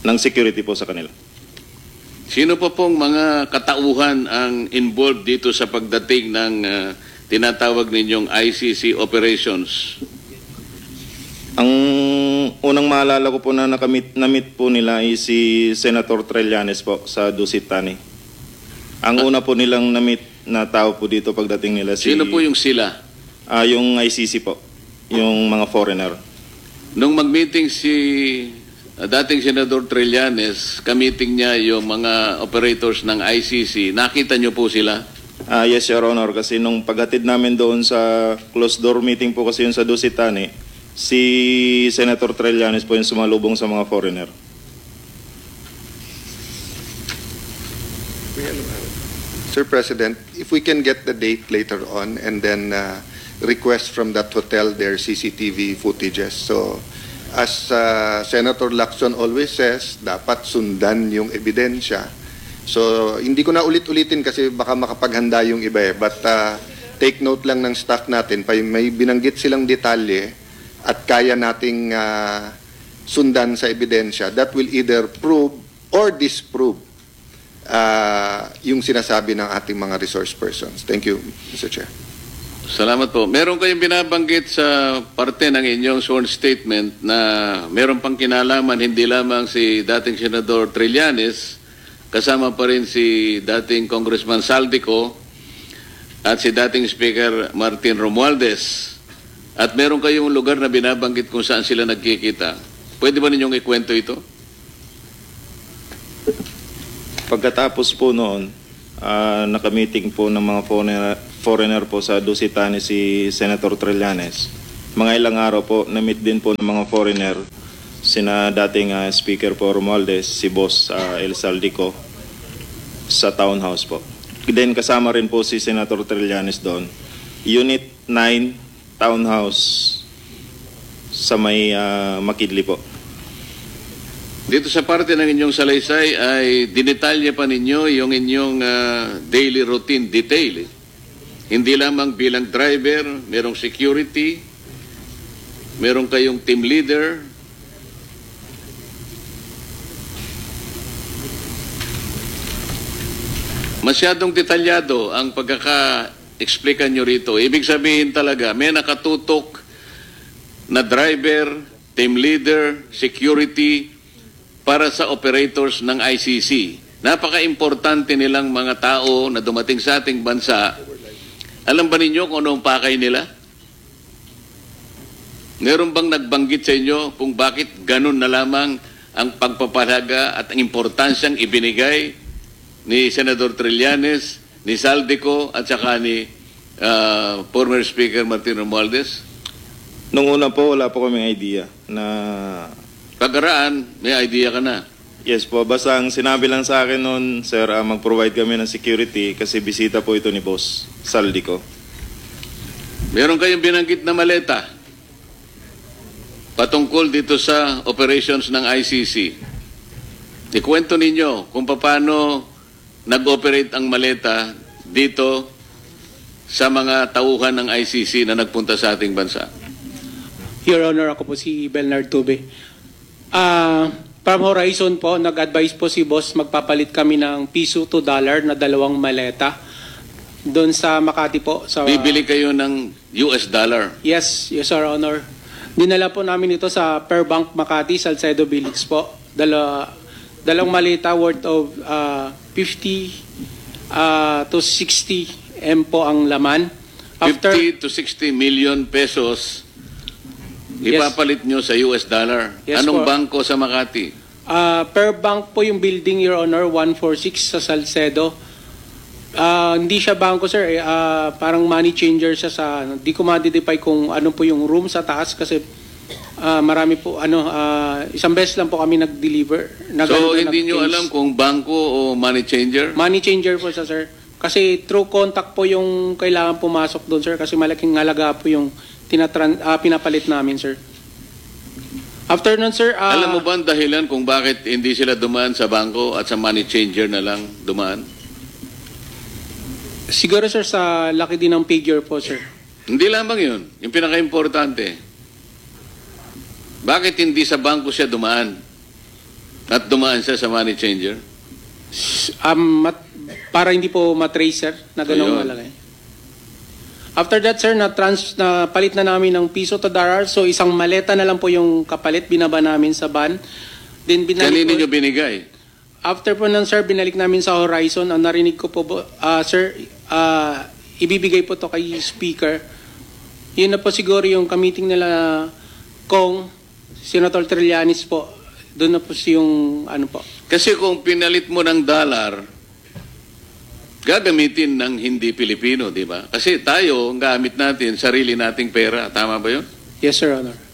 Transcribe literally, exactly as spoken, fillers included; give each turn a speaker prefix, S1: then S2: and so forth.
S1: ng security po sa kanila.
S2: Sino pa pong mga katauhan ang involved dito sa pagdating ng uh, tinatawag ninyong I C C operations?
S1: Ang unang maalala ko po na nakamit, na-meet po nila ay si Senator Trillanes po sa Dusit Tani. Ang una po nilang na-meet na tao po dito pagdating nila si...
S2: Sino po yung sila?
S1: Uh, yung I C C po, yung mga foreigner.
S2: Nung mag-meeting si uh, dating Senador Trillanes, ka-meeting niya yung mga operators ng I C C, nakita niyo po sila?
S1: Uh, yes, Your Honor, kasi nung paghatid namin doon sa closed door meeting po kasi yun sa Dusit Tani, si Senator Trillanes po yung sumalubong sa mga foreigner.
S3: Sir President, if we can get the date later on and then uh, request from that hotel their C C T V footages. So, as uh, Senator Lacson always says, dapat sundan yung ebidensya. So, hindi ko na ulit-ulitin kasi baka makapaghanda yung iba eh. But uh, take note lang ng staff natin, may binanggit silang detalye at kaya nating uh, sundan sa ebidensya that will either prove or disprove uh, yung sinasabi ng ating mga resource persons. Thank you, Mister Chair.
S2: Salamat po. Meron kayong binabanggit sa parte ng inyong sworn statement na meron pang kinalaman hindi lamang si dating Senador Trillanes, kasama pa rin si dating Congressman Saldico at si dating Speaker Martin Romualdez. At meron kayong lugar na binabanggit kung saan sila nagkikita. Pwede ba ninyong ikwento ito?
S1: Pagkatapos po noon, uh, nakamiting po ng mga foreigner, foreigner po sa Dusit Tani si Senator Trillanes. Mga ilang araw po, na-meet din po ng mga foreigner, sina dating uh, Speaker po Romualdez, si Boss uh, El Saldico, sa townhouse po. Then kasama rin po si Senator Trillanes doon. Unit nine, townhouse sa may uh, Makidli po.
S2: Dito sa parte ng inyong salaysay ay dinetalya pa ninyo yung inyong uh, daily routine detail. Eh. Hindi lamang bilang driver, merong security, merong kayong team leader. Masyadong detalyado ang pagkaka-explican nyo rito. Ibig sabihin talaga, may nakatutok na driver, team leader, security para sa operators ng I C C. Napaka-importante nilang mga tao na dumating sa ating bansa. Alam ba ninyo kung anong pakay nila? Meron bang nagbanggit sa inyo kung bakit ganun na lamang ang pagpapalaga at ang importansyang ibinigay ni Senador Trillanes, ni Saldico at saka ni uh, former Speaker Martin Romualdez?
S1: Nung una po, wala po kaming idea na...
S2: Pagkaraan, may idea ka na.
S1: Yes po, basta ang sinabi lang sa akin noon, sir, uh, mag-provide kami ng security kasi bisita po ito ni Boss Saldico.
S2: Meron kayong binanggit na maleta patungkol dito sa operations ng I C C. Ikwento ninyo kung paano nag-operate ang maleta dito sa mga tauhan ng I C C na nagpunta sa ating bansa.
S4: Your Honor, ako po si Bernard Tube. Uh, from Horizon po, nag-advise po si Boss magpapalit kami ng piso to dollar na dalawang maleta doon sa Makati po. Sa,
S2: Bibili kayo ng U S dollar?
S4: Yes, yes, Your Honor. Dinala po namin ito sa Per Bank Makati, Salcedo Village po. Dala, dalawang maleta worth of uh, fifty uh, to sixty M po ang laman. After,
S2: fifty to sixty million pesos ipapalit nyo sa U S dollar.
S4: Yes,
S2: Anong
S4: po.
S2: bangko sa Makati?
S4: Uh, Per Bank po yung building, Your Honor, one forty-six sa Salcedo. Uh, hindi siya bangko, sir. Eh. Uh, parang money changer siya sa... Hindi ko ma-identify kung ano po yung room sa taas kasi uh, marami po, ano, uh, isang beses lang po kami nag-deliver. Nag
S2: So,
S4: ano,
S2: hindi nyo alam kung bangko o money changer?
S4: Money changer po siya, sir. Kasi through contact po yung kailangan pumasok doon, sir. Kasi malaking halaga po yung tinatran, uh, pinapalit namin, sir. After nun, sir... Uh,
S2: alam mo ba ang dahilan kung bakit hindi sila dumaan sa bangko at sa money changer na lang dumaan?
S4: Siguro, sir, sa laki din ng figure po, sir.
S2: Hindi lamang yun. Yung pinaka-importante. Bakit hindi sa bangko siya dumaan? At dumaan siya sa money changer?
S4: Um, mat- para hindi po matrace, sir, na ganong
S2: Ayun.
S4: malagay. After that, sir, na, trans, na palit na namin ng piso to darar. So, isang maleta na lang po yung kapalit. Binaba namin sa van. Then, binalik
S2: Kanino
S4: po-
S2: nyo binigay?
S4: After po nun, sir, binalik namin sa Horizon. Ang narinig ko po, bo- ah, sir, ah, ibibigay po to kay speaker. Yun na po siguro yung ka-meeting nila Kong, Senator Trillanes po. Doon na po si yung ano po.
S2: Kasi kung pinalit mo ng dollar, gagamitin ng hindi Pilipino, di ba? Kasi tayo, ang gamit natin, sarili nating pera. Tama ba yun?
S4: Yes, Sir Honor.